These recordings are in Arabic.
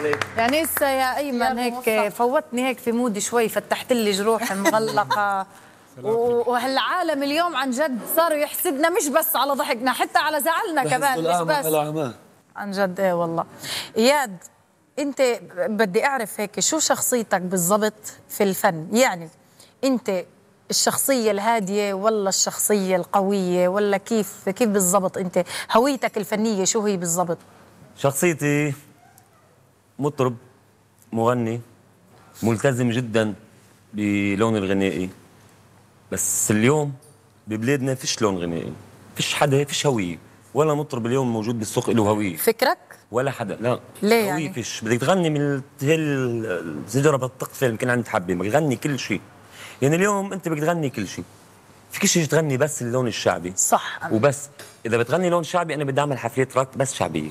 عليك. يعني هسه يا ايمن هيك فوتني هيك في مودي شوي، فتحت لي جروح مغلقه. وهالعالم اليوم عن جد صاروا يحسدنا مش بس على ضحكنا، حتى على زعلنا كمان، مش بس عن جد. ايه والله. اياد، انت بدي اعرف هيك شو شخصيتك بالضبط في الفن؟ يعني انت الشخصية الهادية ولا الشخصية القوية ولا كيف بالضبط؟ انت هويتك الفنية شو هي بالضبط؟ شخصيتي مطرب، مغني، ملتزم جدا بلون الغنائي. بس اليوم ببلادنا فيش لون غنائي، فيش حدا، فيش هوية. ولا مطرب اليوم موجود بالسوق له هوية. فكرك؟ ولا حدا، لا. ليه هوية يعني؟ فيش. بدك تغني من الزجرة بتقفل يمكن عند حبة، بدك تغني كل شيء. يعني اليوم انت بدك تغني كل شيء. فيكش تغني بس اللون الشعبي. صح. وبس. اذا بتغني لون شعبي انا بدي اعمل حفلات راك بس شعبيه.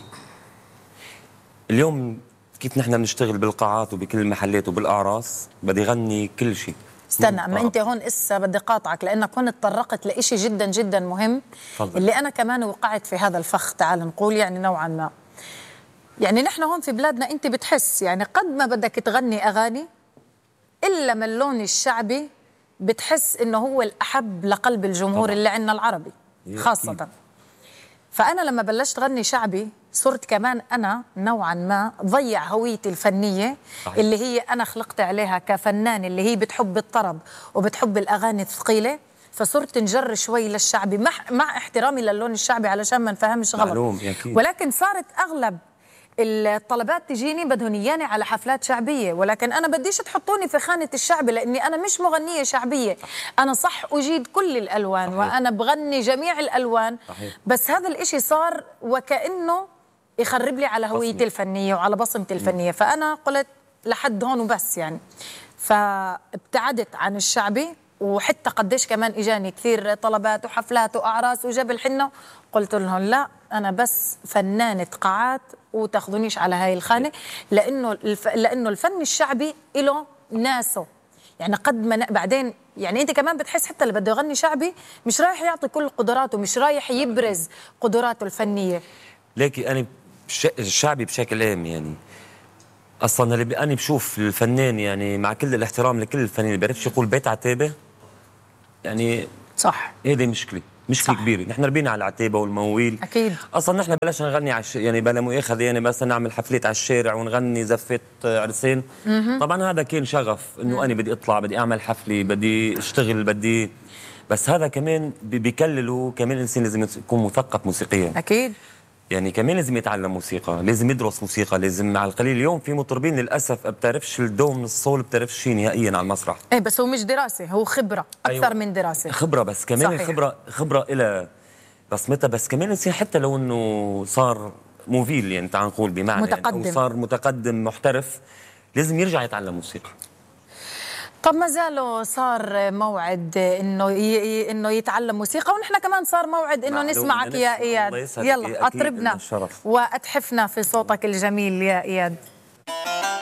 اليوم كيف نحن بنشتغل بالقاعات وبكل المحلات وبالاعراس، بدي غني كل شيء. استنى، اما انت هون اسا بدي قاطعك لانك هون تطرقت لإشي جدا جدا مهم. فضل. اللي انا كمان وقعت في هذا الفخ، تعال نقول يعني نوعا ما. يعني نحن هون في بلادنا انت بتحس يعني قد ما بدك تغني اغاني الا من اللون الشعبي بتحس انه هو الاحب لقلب الجمهور طبعا. اللي عندنا العربي خاصة. فأنا لما بلشت غني شعبي صرت كمان أنا نوعا ما ضيع هويتي الفنية. صحيح. اللي هي أنا خلقت عليها كفنان، اللي هي بتحب الطرب وبتحب الأغاني الثقيلة. فصرت نجر شوي للشعبي مع احترامي للون الشعبي علشان ما نفهمش غلط. معلوم. ولكن صارت أغلب الطلبات تجيني بدهم اياني على حفلات شعبيه، ولكن انا بديش تحطوني في خانه الشعبي لاني انا مش مغنيه شعبيه. انا صح اجيد كل الالوان. صحيح. وانا بغني جميع الالوان. صحيح. بس هذا الاشي صار وكانه يخرب لي على هويتي الفنيه وعلى بصمتي الفنيه. فانا قلت لحد هون وبس يعني. فابتعدت عن الشعبي. وحتى قديش كمان اجاني كثير طلبات وحفلات واعراس وجبل حنه، قلت لهم لا، انا بس فنانه قاعات وتاخذونيش على هاي الخانه. لانه الفن الشعبي له ناسه. يعني قد ما بعدين يعني انت كمان بتحس حتى اللي بده يغني شعبي مش رايح يعطي كل قدراته، مش رايح يبرز قدراته الفنيه. لكن انا الشعبي بشكل عام يعني اصلا اللي انا بشوف الفنان، يعني مع كل الاحترام لكل الفنانين، اللي بيعرفش يقول بيت عتابه يعني. صح. هذه مشكله كبيره. نحن ربينا على العتابه والمواويل. اكيد. اصلا نحن بلشنا نغني يعني بلا مؤاخذه، يعني بس نعمل حفلات على الشارع ونغني زفات عرسان. طبعا هذا كان شغف انه انا بدي اطلع، بدي اعمل حفله، بدي اشتغل، بدي. بس هذا كمان بيكلله كمان. الانسان لازم يكون مثقف موسيقيا. اكيد. يعني كمان لازم يتعلم موسيقى، لازم يدرس موسيقى، لازم مع القليل. اليوم في مطربين للاسف ما بتعرفش الدو من الصول، ما بتعرفش شيء نهائيا على المسرح. ايه بس هو مش دراسه، هو خبره اكثر. أيوة. من دراسه. خبره، بس كمان صحيح. خبره الى بصمتها. بس كمان الانسان حتى لو انه صار موفيل، يعني تعال نقول بمعنى متقدم. يعني، او صار متقدم محترف، لازم يرجع يتعلم موسيقى. طب ما زالوا صار موعد انه يتعلم موسيقى، ونحن كمان صار موعد انه نسمعك يا اياد. يلا اطربنا واتحفنا في صوتك الجميل يا اياد.